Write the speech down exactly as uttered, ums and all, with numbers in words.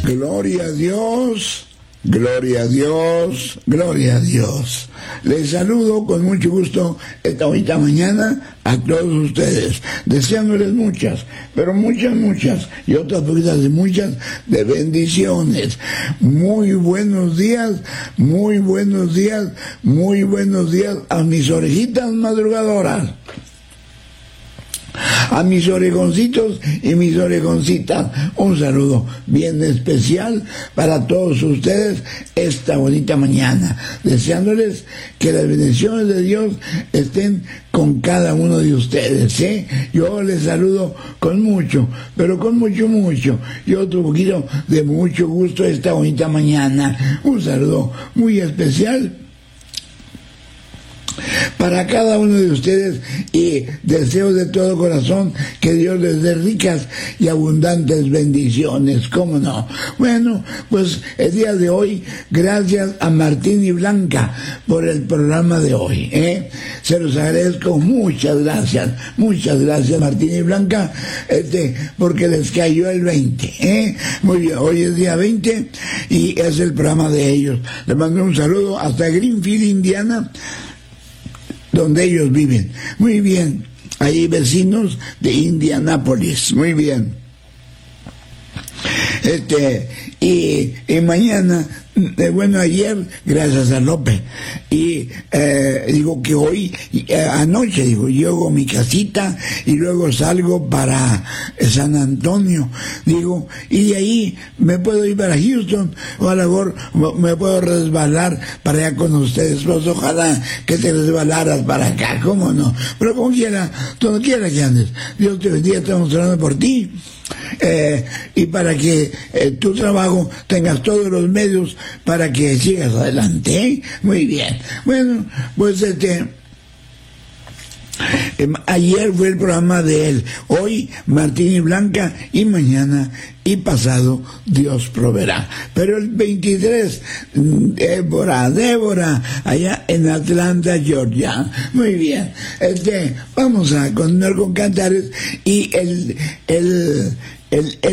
Gloria a Dios, gloria a Dios, gloria a Dios. Les saludo con mucho gusto esta bonita mañana a todos ustedes, deseándoles muchas, pero muchas, muchas, y otras poquitas de muchas, de bendiciones. Muy buenos días, muy buenos días, muy buenos días a mis orejitas madrugadoras, a mis orejoncitos y mis orejoncitas. Un saludo bien especial para todos ustedes esta bonita mañana, deseándoles que las bendiciones de Dios estén con cada uno de ustedes, ¿eh? Yo les saludo con mucho, pero con mucho, mucho, y otro poquito de mucho gusto esta bonita mañana. Un saludo muy especial para cada uno de ustedes y deseo de todo corazón que Dios les dé ricas y abundantes bendiciones, ¿cómo no? Bueno, pues el día de hoy, gracias a Martín y Blanca por el programa de hoy, ¿eh? Se los agradezco, muchas gracias, muchas gracias Martín y Blanca, este, porque les cayó el veinte, ¿eh? Muy bien, hoy es día veinte y es el programa de ellos. Les mando un saludo hasta Greenfield, Indiana, donde ellos viven. Muy bien, ahí vecinos de Indianápolis, muy bien. Este, y, y mañana, eh, bueno, ayer, gracias a López, y eh, digo que hoy, eh, anoche, digo, llego a mi casita y luego salgo para San Antonio, digo, y de ahí me puedo ir para Houston, o a lo mejor me puedo resbalar para allá con ustedes, pues ojalá que te resbalaras para acá, cómo no, pero como quiera, donde quiera que andes, Dios te bendiga, estamos orando por ti. Eh, y para que eh, tu trabajo tengas todos los medios para que sigas adelante, ¿eh? Muy bien. Bueno, pues este eh, ayer fue el programa de él, hoy Martín y Blanca, y mañana y pasado Dios proveerá. Pero el veintitrés, Débora, Débora, allá en Atlanta, Georgia. Muy bien. Este, vamos a continuar con cantares y el el el, el